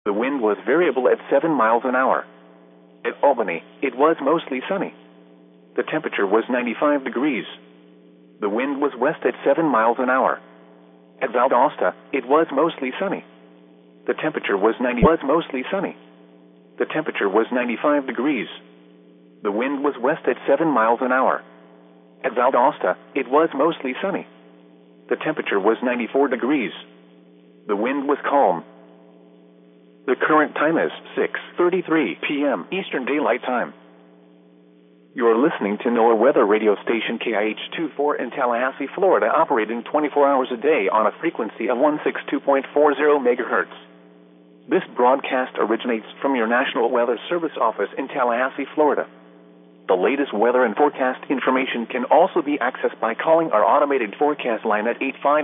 The wind was variable at 7 miles an hour. At Albany, it was mostly sunny. The temperature was 95 degrees. The wind was west at 7 miles an hour. At Valdosta, it was mostly sunny. The temperature was mostly sunny. The temperature was 95 degrees. The wind was west at 7 miles an hour. At Valdosta, it was mostly sunny. The temperature was 94 degrees. The wind was calm. The current time is 6:33 p.m. Eastern Daylight Time. You are listening to NOAA weather radio station KIH24 in Tallahassee, Florida, operating 24 hours a day on a frequency of 162.40 megahertz. This broadcast originates from your National Weather Service office in Tallahassee, Florida. The latest weather and forecast information can also be accessed by calling our automated forecast line at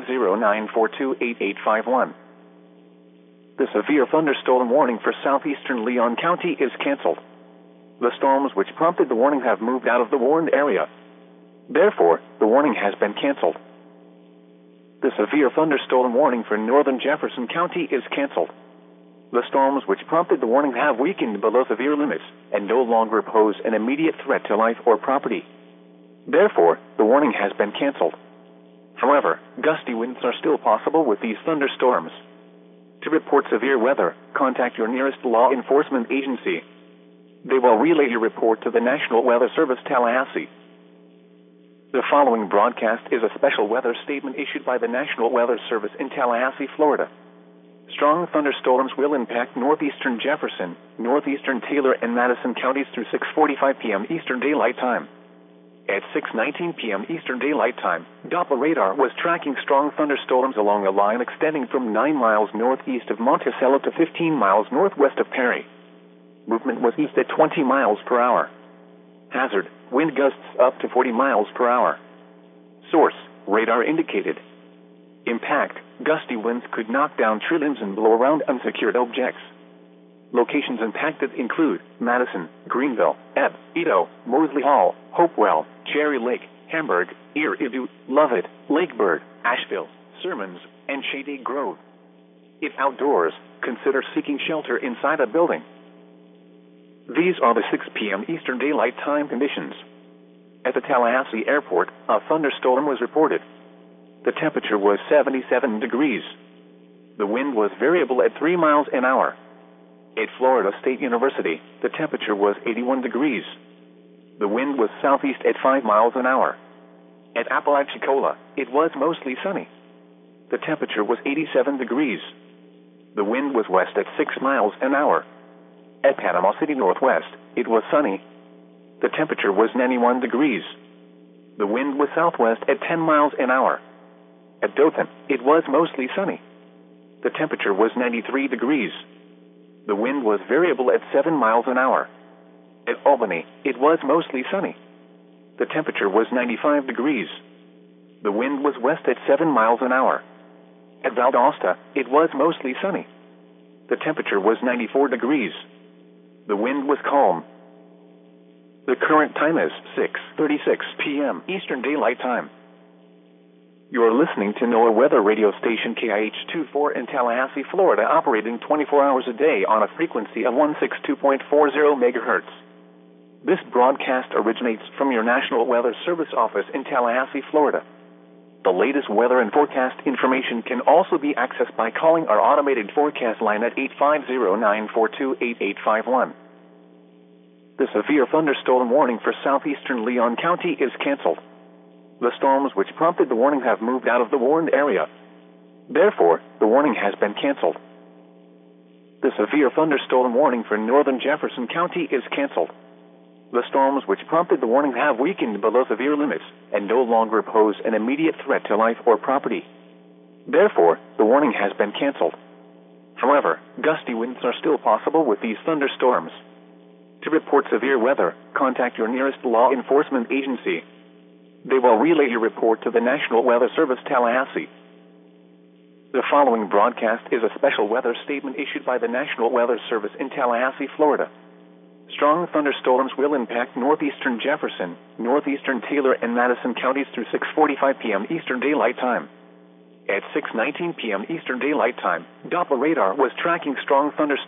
850-942-8851. The severe thunderstorm warning for southeastern Leon County is canceled. The storms which prompted the warning have moved out of the warned area. Therefore, the warning has been canceled. The severe thunderstorm warning for northern Jefferson County is canceled. The storms which prompted the warning have weakened below severe limits and no longer pose an immediate threat to life or property. Therefore, the warning has been canceled. However, gusty winds are still possible with these thunderstorms. To report severe weather, contact your nearest law enforcement agency. They will relay your report to the National Weather Service, Tallahassee. The following broadcast is a special weather statement issued by the National Weather Service in Tallahassee, Florida. Strong thunderstorms will impact northeastern Jefferson, northeastern Taylor, and Madison counties through 6:45 p.m. Eastern Daylight Time. At 6:19 p.m. Eastern Daylight Time, Doppler radar was tracking strong thunderstorms along a line extending from 9 miles northeast of Monticello to 15 miles northwest of Perry. Movement was east at 20 miles per hour. Hazard, wind gusts up to 40 miles per hour. Source, radar indicated. Impact, gusty winds could knock down tree limbs and blow around unsecured objects. Locations impacted include Madison, Greenville, Ebb, Edo, Mosley Hall, Hopewell, Cherry Lake, Hamburg, Erie, Lovett, Lakebird, Asheville, Sermons, and Shady Grove. If outdoors, consider seeking shelter inside a building. These are the 6 p.m. Eastern Daylight Time conditions. At the Tallahassee Airport, a thunderstorm was reported. The temperature was 77 degrees. The wind was variable at 3 miles an hour. At Florida State University, the temperature was 81 degrees. The wind was southeast at 5 miles an hour. At Apalachicola, it was mostly sunny. The temperature was 87 degrees. The wind was west at 6 miles an hour. At Panama City Northwest, it was sunny. The temperature was 91 degrees. The wind was southwest at 10 miles an hour. At Dothan, it was mostly sunny. The temperature was 93 degrees. The wind was variable at 7 miles an hour. At Albany, it was mostly sunny. The temperature was 95 degrees. The wind was west at 7 miles an hour. At Valdosta, it was mostly sunny. The temperature was 94 degrees. The wind was calm. The current time is 6:36 p.m. Eastern Daylight Time. You are listening to NOAA weather radio station KIH24 in Tallahassee, Florida, operating 24 hours a day on a frequency of 162.40 megahertz. This broadcast originates from your National Weather Service office in Tallahassee, Florida. The latest weather and forecast information can also be accessed by calling our automated forecast line at 850-942-8851. The severe thunderstorm warning for southeastern Leon County is canceled. The storms which prompted the warning have moved out of the warned area. Therefore, the warning has been canceled. The severe thunderstorm warning for northern Jefferson County is canceled. The storms which prompted the warning have weakened below severe limits and no longer pose an immediate threat to life or property. Therefore, the warning has been canceled. However, gusty winds are still possible with these thunderstorms. To report severe weather, contact your nearest law enforcement agency. They will relay your report to the National Weather Service, Tallahassee. The following broadcast is a special weather statement issued by the National Weather Service in Tallahassee, Florida. Strong thunderstorms will impact northeastern Jefferson, northeastern Taylor, and Madison counties through 6:45 p.m. Eastern Daylight Time. At 6:19 p.m. Eastern Daylight Time, Doppler radar was tracking strong thunderstorms